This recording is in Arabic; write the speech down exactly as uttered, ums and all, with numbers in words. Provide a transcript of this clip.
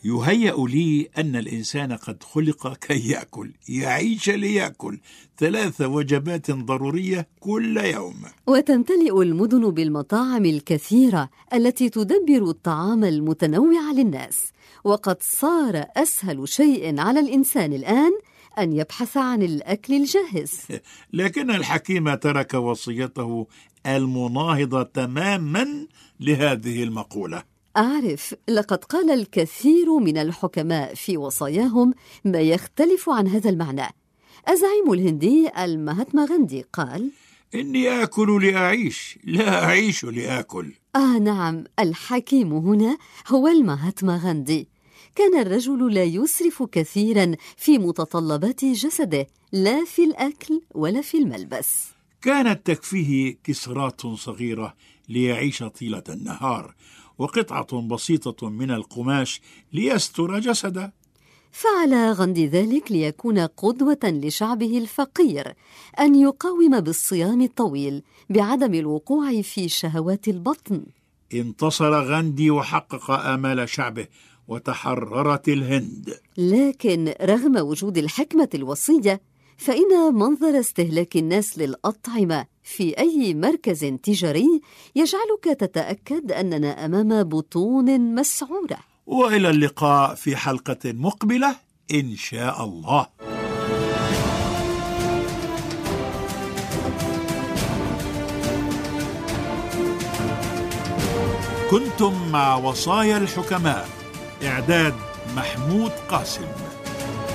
يهيأ لي أن الإنسان قد خلق كي يأكل، يعيش ليأكل، ثلاث وجبات ضرورية كل يوم. وتمتلئ المدن بالمطاعم الكثيرة التي تدبر الطعام المتنوع للناس، وقد صار أسهل شيء على الإنسان الآن أن يبحث عن الأكل الجاهز. لكن الحكيم ترك وصيته المناهضة تماما لهذه المقولة. أعرف، لقد قال الكثير من الحكماء في وصاياهم ما يختلف عن هذا المعنى. الزعيم الهندي المهاتما غاندي قال: إني آكل لأعيش، لا أعيش لآكل. آه نعم، الحكيم هنا هو المهاتما غاندي. كان الرجل لا يسرف كثيرا في متطلبات جسده، لا في الأكل ولا في الملبس. كانت تكفيه كسرات صغيرة ليعيش طيلة النهار، وقطعة بسيطة من القماش ليستر جسده. فعل غاندي ذلك ليكون قدوة لشعبه الفقير، أن يقاوم بالصيام الطويل بعدم الوقوع في شهوات البطن. انتصر غاندي وحقق آمال شعبه، وتحررت الهند. لكن رغم وجود الحكمة الوصية، فإن منظر استهلاك الناس للأطعمة في أي مركز تجاري يجعلك تتأكد أننا أمام بطون مسعورة. وإلى اللقاء في حلقة مقبلة إن شاء الله. كنتم مع وصايا الحكماء، إعداد محمود قاسم.